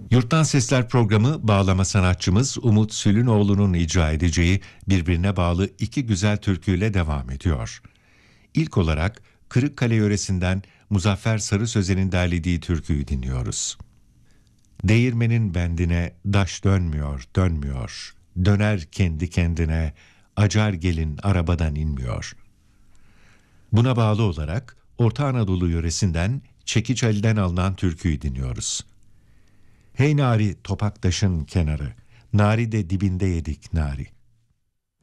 Yurttan Sesler programı bağlama sanatçımız Umut Sülünoğlu'nun icra edeceği birbirine bağlı iki güzel türküyle devam ediyor. İlk olarak Kırıkkale yöresinden Muzaffer Sarı Sözen'in derlediği türküyü dinliyoruz. Değirmenin bendine daş dönmüyor, dönmüyor. Döner kendi kendine, acar gelin arabadan inmiyor. Buna bağlı olarak Orta Anadolu yöresinden Çekiç Ali'den alınan türküyü dinliyoruz. Hey nari topaktaşın kenarı, nari de dibinde yedik nari.